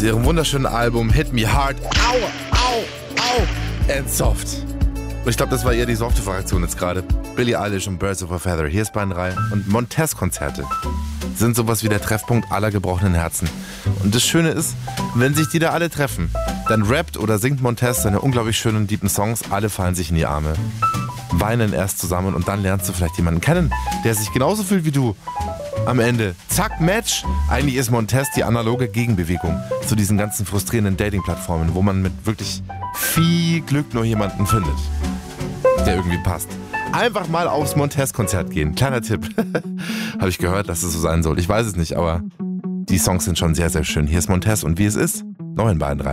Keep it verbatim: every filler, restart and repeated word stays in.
zu ihrem wunderschönen Album Hit Me Hard, Au, Au, Au and Soft. Und ich glaube, das war eher die softe Fraktion jetzt gerade. Billie Eilish und Birds of a Feather. Hier ist Beinreihe. Und Montez-Konzerte sind sowas wie der Treffpunkt aller gebrochenen Herzen. Und das Schöne ist, wenn sich die da alle treffen, dann rappt oder singt Montez seine unglaublich schönen, deepen Songs, alle fallen sich in die Arme, weinen erst zusammen und dann lernst du vielleicht jemanden kennen, der sich genauso fühlt wie du. Am Ende, zack, Match. Eigentlich ist Montez die analoge Gegenbewegung zu diesen ganzen frustrierenden Dating-Plattformen, wo man mit wirklich viel Glück nur jemanden findet, der irgendwie passt. Einfach mal aufs Montez-Konzert gehen. Kleiner Tipp. Habe ich gehört, dass es so sein soll. Ich weiß es nicht, aber die Songs sind schon sehr, sehr schön. Hier ist Montez und wie es ist, noch in Bayern rein.